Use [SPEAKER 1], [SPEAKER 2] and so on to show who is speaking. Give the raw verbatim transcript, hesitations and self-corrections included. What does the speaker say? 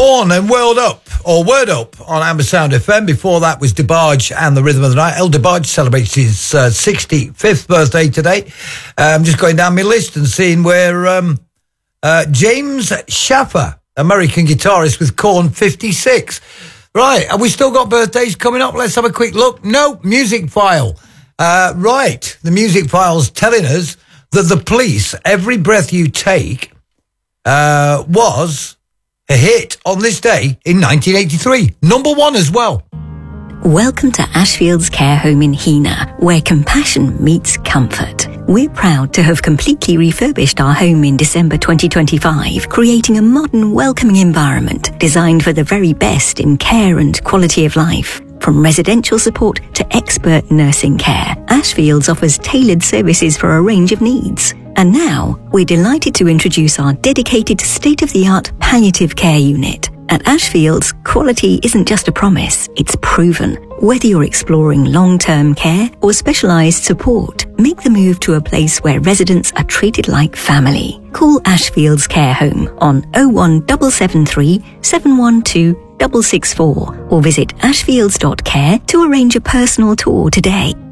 [SPEAKER 1] Corn and World Up, or Word Up, on Amber Sound F M. Before that was DeBarge and the Rhythm of the Night. El DeBarge celebrates his uh, sixty-fifth birthday today. Uh, I'm just going down my list and seeing where um, uh, James Schaffer, American guitarist with Corn, fifty-six. Right, have we still got birthdays coming up? Let's have a quick look. No, Music File. Uh, right, the Music File's telling us that the Police, Every Breath You Take, uh, was a hit on this day in nineteen eighty-three. Number one as well.
[SPEAKER 2] Welcome to Ashfield's Care Home in Heanor, where compassion meets comfort. We're proud to have completely refurbished our home in December twenty twenty-five, creating a modern, welcoming environment designed for the very best in care and quality of life. From residential support to expert nursing care, Ashfields offers tailored services for a range of needs. And now, we're delighted to introduce our dedicated state-of-the-art palliative care unit. At Ashfields, quality isn't just a promise, it's proven. Whether you're exploring long-term care or specialised support, make the move to a place where residents are treated like family. Call Ashfields Care Home on oh one seven seven three, seven one two, six six four or visit ashfields dot care to arrange a personal tour today.